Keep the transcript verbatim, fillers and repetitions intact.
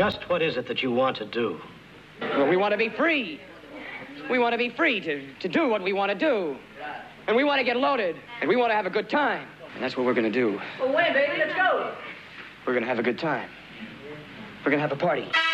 Just what is it that you want to do? Well, we want to be free. We want to be free to, to do what we want to do. And we want to get loaded. And we want to have a good time. And that's what we're going to do. Well, wait, baby, let's go. We're going to have a good time. We're going to have a party.